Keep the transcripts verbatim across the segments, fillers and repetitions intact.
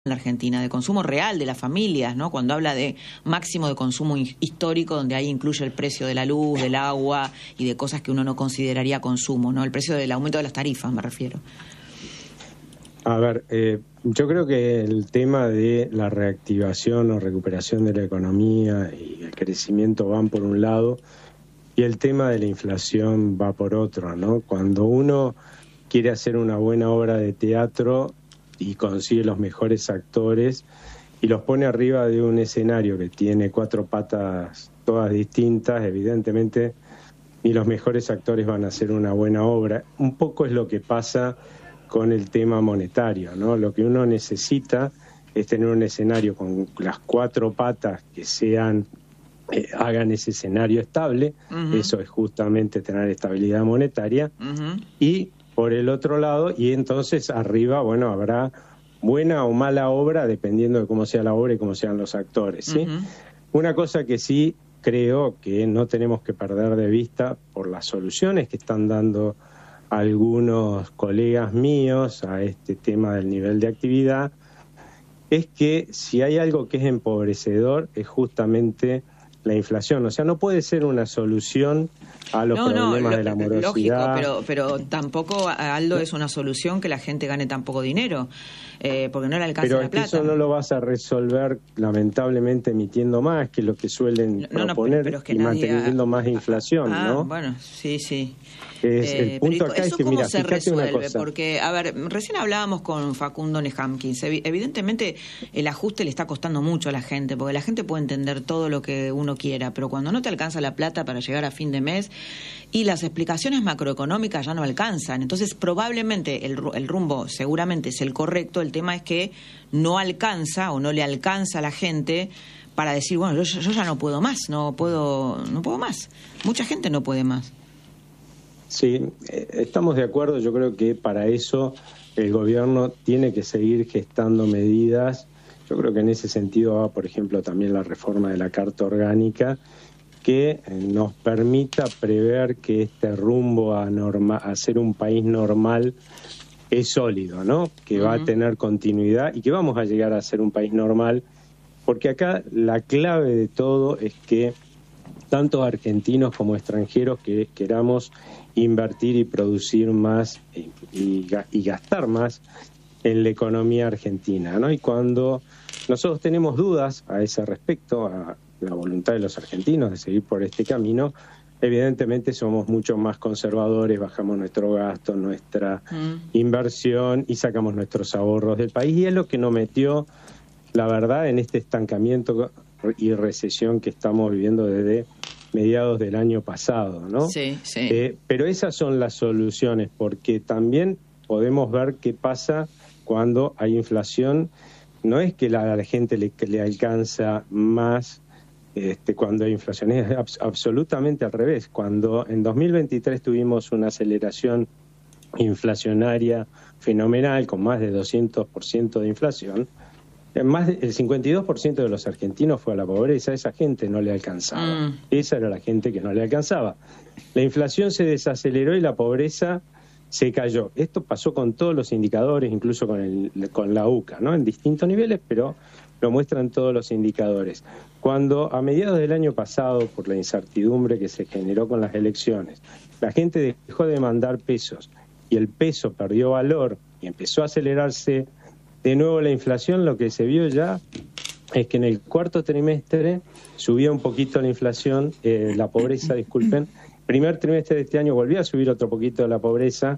en la Argentina, de consumo real de las familias, ¿no? Cuando habla de máximo de consumo histórico, donde ahí incluye el precio de la luz, del agua y de cosas que uno no consideraría consumo, ¿no? El precio del aumento de las tarifas, me refiero. A ver, eh, yo creo que el tema de la reactivación o recuperación de la economía y el crecimiento van por un lado y el tema de la inflación va por otro, ¿no? Cuando uno quiere hacer una buena obra de teatro y consigue los mejores actores y los pone arriba de un escenario que tiene cuatro patas todas distintas, evidentemente ni los mejores actores van a hacer una buena obra. Un poco es lo que pasa con el tema monetario, ¿no? Lo que uno necesita es tener un escenario con las cuatro patas que sean, eh, hagan ese escenario estable. Uh-huh. Eso es justamente tener estabilidad monetaria. Uh-huh. Y por el otro lado, y entonces arriba, bueno, habrá buena o mala obra dependiendo de cómo sea la obra y cómo sean los actores, ¿sí? Uh-huh. Una cosa que sí creo que no tenemos que perder de vista por las soluciones que están dando algunos colegas míos a este tema del nivel de actividad, es que si hay algo que es empobrecedor es justamente la inflación. O sea, no puede ser una solución a los no, problemas no, lo, de la morosidad. Lógico, pero, pero tampoco, Aldo, es una solución que la gente gane tan poco dinero, eh, porque no le alcanza pero la plata. Pero eso no lo vas a resolver, lamentablemente, emitiendo más, que es lo que suelen no, proponer, no, pero, pero es que y manteniendo ha... más inflación, ah, ¿no? Bueno, sí, sí. Es, eh, el punto acá es que, mira, se fíjate resuelve? Una cosa. Porque, a ver, recién hablábamos con Facundo Nehamkins. Evidentemente, el ajuste le está costando mucho a la gente, porque la gente puede entender todo lo que uno quiera, pero cuando no te alcanza la plata para llegar a fin de mes y las explicaciones macroeconómicas ya no alcanzan, entonces probablemente el, el rumbo seguramente es el correcto. El tema es que no alcanza o no le alcanza a la gente para decir, bueno, yo, yo ya no puedo más, no puedo, no puedo más. Mucha gente no puede más. Sí, estamos de acuerdo. Yo creo que para eso el gobierno tiene que seguir gestando medidas. Yo creo que en ese sentido va, por ejemplo, también la reforma de la Carta Orgánica, que nos permita prever que este rumbo a, norma, a ser un país normal es sólido, ¿no? Que uh-huh. va a tener continuidad y que vamos a llegar a ser un país normal, porque acá la clave de todo es que tanto argentinos como extranjeros que queramos invertir y producir más y, y, y gastar más en la economía argentina, ¿no? Y cuando nosotros tenemos dudas a ese respecto, a la voluntad de los argentinos de seguir por este camino, evidentemente somos mucho más conservadores, bajamos nuestro gasto, nuestra mm. inversión y sacamos nuestros ahorros del país, y es lo que nos metió, la verdad, en este estancamiento y recesión que estamos viviendo desde mediados del año pasado, ¿no? Sí, sí. Eh, pero esas son las soluciones, porque también podemos ver qué pasa cuando hay inflación. No es que la, a la gente le, que le alcanza más este, cuando hay inflación, es abs- absolutamente al revés. Cuando en dos mil veintitrés tuvimos una aceleración inflacionaria fenomenal, con más de doscientos por ciento de inflación, más del cincuenta y dos por ciento de los argentinos fue a la pobreza. Esa gente no le alcanzaba. Mm. Esa era la gente que no le alcanzaba. La inflación se desaceleró y la pobreza se cayó. Esto pasó con todos los indicadores, incluso con, el, con la U C A, ¿no? En distintos niveles, pero lo muestran todos los indicadores. Cuando a mediados del año pasado, por la incertidumbre que se generó con las elecciones, la gente dejó de mandar pesos y el peso perdió valor y empezó a acelerarse de nuevo la inflación, lo que se vio ya es que en el cuarto trimestre subía un poquito la inflación, eh, la pobreza, disculpen. Primer trimestre de este año volvió a subir otro poquito la pobreza,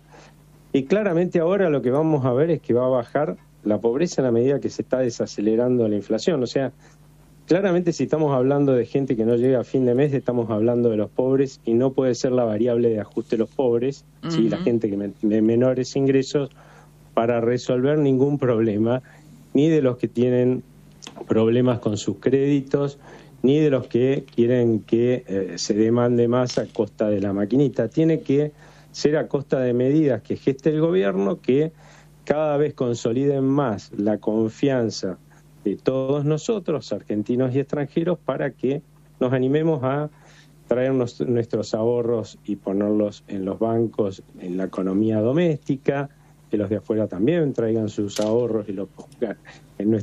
y claramente ahora lo que vamos a ver es que va a bajar la pobreza en la medida que se está desacelerando la inflación. O sea, claramente si estamos hablando de gente que no llega a fin de mes, estamos hablando de los pobres, y no puede ser la variable de ajuste los pobres, uh-huh. ¿sí? La gente que me, de menores ingresos, para resolver ningún problema, ni de los que tienen problemas con sus créditos, ni de los que quieren que eh, se demande más a costa de la maquinita. Tiene que ser a costa de medidas que geste el gobierno, que cada vez consoliden más la confianza de todos nosotros, argentinos y extranjeros, para que nos animemos a traernos nuestros ahorros y ponerlos en los bancos, en la economía doméstica, que los de afuera también traigan sus ahorros y los pongan en nuestra